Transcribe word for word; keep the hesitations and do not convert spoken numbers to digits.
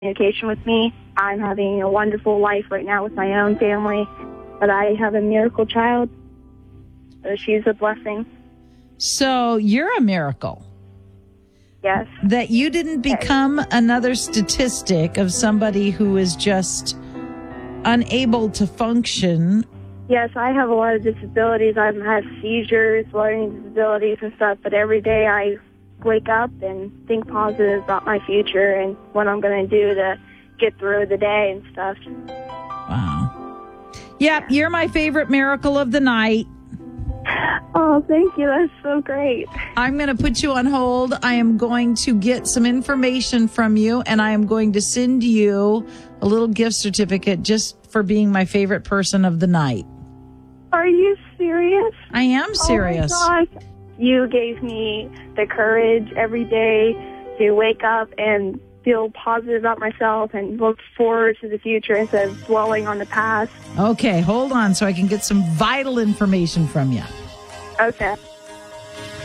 communication with me. I'm having a wonderful life right now with my own family, but I have a miracle child. So she's a blessing. So you're a miracle. Yes. That you didn't become another statistic of somebody who is just unable to function. Yes, I have a lot of disabilities. I've had seizures, learning disabilities and stuff, but every day I wake up and think positive about my future and what I'm going to do to get through the day and stuff. Wow. Yep, you're my favorite miracle of the night. Oh, thank you. That's so great. I'm going to put you on hold. I am going to get some information from you, and I am going to send you a little gift certificate just for being my favorite person of the night. Are you serious? I am serious. Oh my gosh. You gave me the courage every day to wake up and feel positive about myself and look forward to the future instead of dwelling on the past. Okay, hold on so I can get some vital information from you. Okay.